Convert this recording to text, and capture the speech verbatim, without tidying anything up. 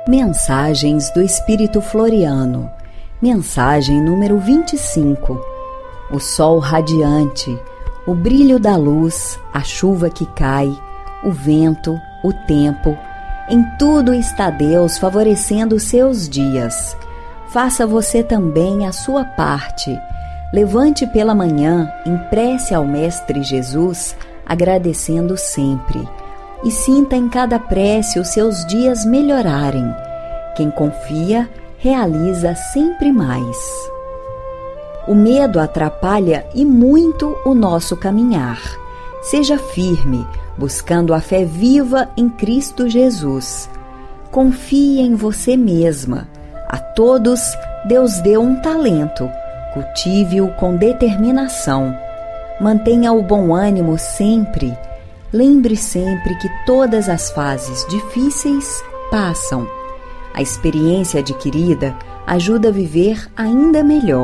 Mensagens do Espírito Floriano. Mensagem número vinte e cinco. O sol radiante, o brilho da luz, a chuva que cai, o vento, o tempo, em tudo está Deus favorecendo os seus dias. Faça você também a sua parte. Levante pela manhã em prece ao Mestre Jesus, agradecendo sempre. E sinta em cada prece os seus dias melhorarem. Quem confia, realiza sempre mais. O medo atrapalha e muito o nosso caminhar. Seja firme, buscando a fé viva em Cristo Jesus. Confie em você mesma. A todos, Deus deu um talento. Cultive-o com determinação. Mantenha o bom ânimo sempre. Lembre sempre que todas as fases difíceis passam. A experiência adquirida ajuda a viver ainda melhor.